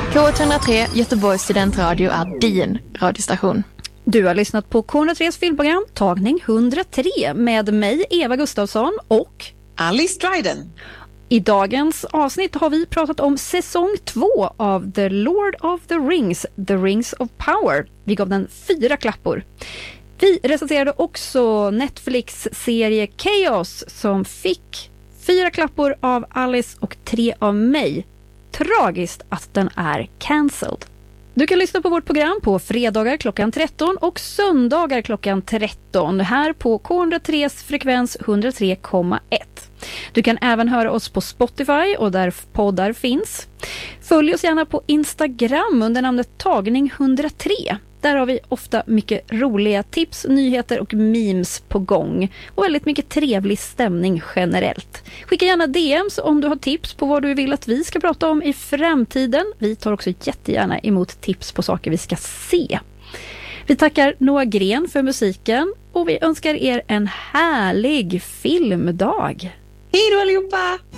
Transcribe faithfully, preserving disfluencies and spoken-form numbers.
K ett noll tre Göteborgs studentradio är din radiostation. Du har lyssnat på K ett noll tres filmprogram Tagning hundratre med mig, Eva Gustafsson och Alice Dryden. I dagens avsnitt har vi pratat om säsong två av The Lord of the Rings, The Rings of Power. Vi gav den fyra klappor. Vi recenserade också Netflix-serie Chaos som fick fyra klappor av Alice och tre av mig. Tragiskt att den är cancelled. Du kan lyssna på vårt program på fredagar klockan tretton och söndagar klockan tretton här på K ett noll tres frekvens hundratre komma ett. Du kan även höra oss på Spotify och där poddar finns. Följ oss gärna på Instagram under namnet Tagning hundratre. Där har vi ofta mycket roliga tips, nyheter och memes på gång. Och väldigt mycket trevlig stämning generellt. Skicka gärna D Ms om du har tips på vad du vill att vi ska prata om i framtiden. Vi tar också jättegärna emot tips på saker vi ska se. Vi tackar Noah Gren för musiken och vi önskar er en härlig filmdag. Hej då allihopa!